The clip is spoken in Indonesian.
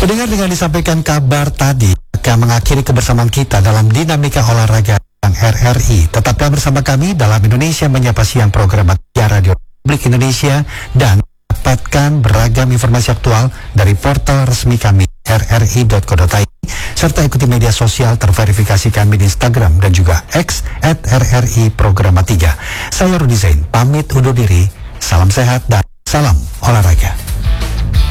Pendengar, dengan disampaikan kabar tadi akan mengakhiri kebersamaan kita dalam dinamika olahraga yang RRI. Tetaplah bersama kami dalam Indonesia Menyapa Siang, program Radio Republik Indonesia, dan dapatkan beragam informasi aktual dari portal resmi kami rri.co.id, serta ikuti media sosial terverifikasi kami di Instagram dan juga X @RRI Programa 3. Saya Rudi Zain, pamit undur diri. Salam sehat dan salam olahraga.